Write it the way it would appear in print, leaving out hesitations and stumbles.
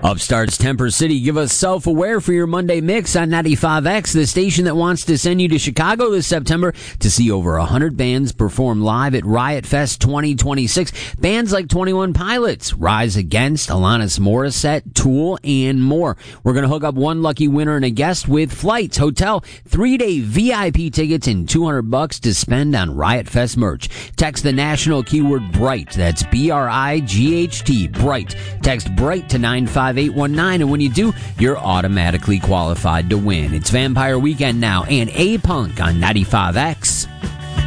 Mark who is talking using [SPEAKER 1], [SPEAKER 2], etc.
[SPEAKER 1] Upstart's Temper City give us Self-Aware for your Monday mix on 95X, the station that wants to send you to Chicago this September to see over 100 bands perform live at Riot Fest 2026. Bands like 21 Pilots, Rise Against, Alanis Morissette, Tool, and more. We're going to hook up one lucky winner and a guest with flights, hotel, 3-day VIP tickets, and $200 to spend on Riot Fest merch. Text the national keyword BRIGHT. That's BRIGHT, BRIGHT. Text BRIGHT to 95819, and when you do, you're automatically qualified to win. It's Vampire Weekend now and A-Punk on 95X.